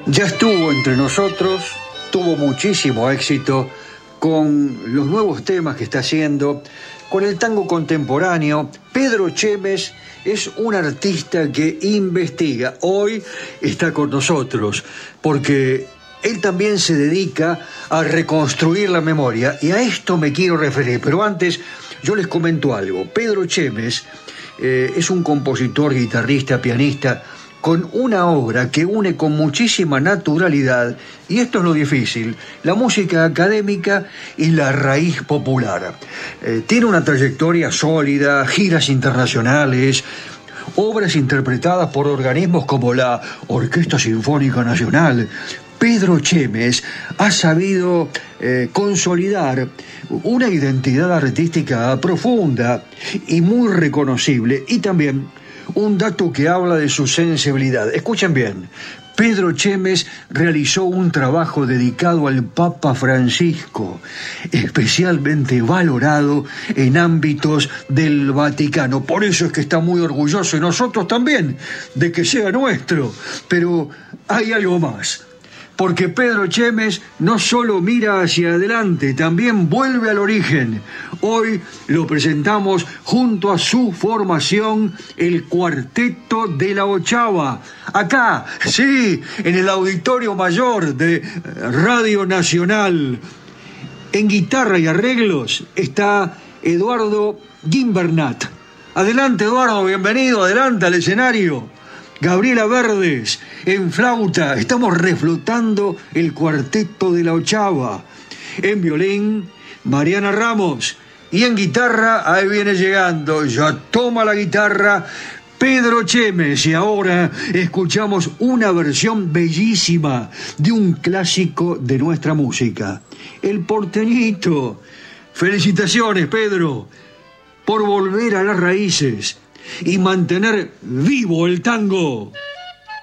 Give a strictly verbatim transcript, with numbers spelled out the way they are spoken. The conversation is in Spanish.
Ya estuvo entre nosotros, tuvo muchísimo éxito con los nuevos temas que está haciendo, con el tango contemporáneo. Pedro Chemes es un artista que investiga. Hoy está con nosotros porque él también se dedica a reconstruir la memoria y a esto me quiero referir. Pero antes yo les comento algo. Pedro Chemes eh, es un compositor, guitarrista, pianista, con una obra que une con muchísima naturalidad, y esto es lo difícil, la música académica y la raíz popular. Eh, tiene una trayectoria sólida, giras internacionales, obras interpretadas por organismos como la Orquesta Sinfónica Nacional. Pedro Chemes ha sabido eh, consolidar una identidad artística profunda y muy reconocible, y también un dato que habla de su sensibilidad. Escuchen bien, Pedro Chemes realizó un trabajo dedicado al Papa Francisco, especialmente valorado en ámbitos del Vaticano. Por eso es que está muy orgulloso, y nosotros también, de que sea nuestro. Pero hay algo más, porque Pedro Chemes no solo mira hacia adelante, también vuelve al origen. Hoy lo presentamos junto a su formación, el Cuarteto de la Ochava. Acá, sí, en el Auditorio Mayor de Radio Nacional. En guitarra y arreglos está Eduardo Gimbernat. Adelante, Eduardo, bienvenido, adelante al escenario. Gabriela Verdes, en flauta, estamos reflotando el Cuarteto de la Ochava. En violín, Mariana Ramos. Y en guitarra, ahí viene llegando, ya toma la guitarra, Pedro Chemes. Y ahora escuchamos una versión bellísima de un clásico de nuestra música, El Porteñito. Felicitaciones, Pedro, por volver a las raíces y mantener vivo el tango.